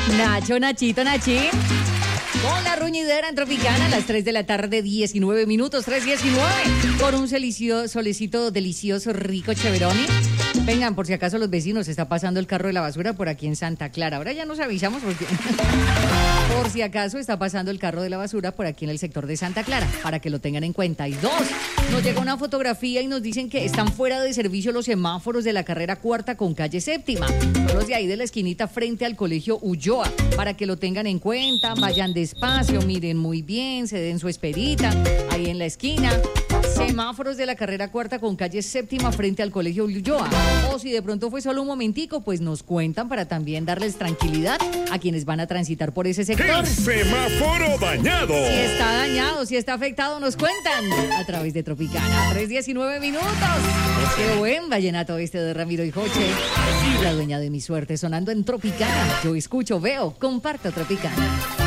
Nacho, Nachito, Nachín. Con la ruñidera en Tropicana a las 3 de la tarde, 19 minutos, 3:19. Con un solecito delicioso, rico, cheveroni. Vengan, por si acaso los vecinos, está pasando el carro de la basura por aquí en Santa Clara. Ahora ya nos avisamos porque por si acaso está pasando el carro de la basura por aquí en el sector de Santa Clara, para que lo tengan en cuenta. Y 2, nos llega una fotografía y nos dicen que están fuera de servicio los semáforos de la carrera cuarta con calle séptima. Son los de ahí de la esquinita frente al colegio Ulloa, para que lo tengan en cuenta, vayan despacio, miren muy bien, se den su esperita ahí en la esquina. Semáforos de la carrera cuarta con calle séptima frente al colegio Ulloa. O si de pronto fue solo un momentico, pues nos cuentan para también darles tranquilidad a quienes van a transitar por ese sector. ¡El semáforo dañado! Si está dañado, si está afectado, nos cuentan a través de Tropicana. 3:19 minutos. Qué buen vallenato este de Ramiro y Joche. La dueña de mi suerte sonando en Tropicana. Yo escucho, veo, comparto Tropicana.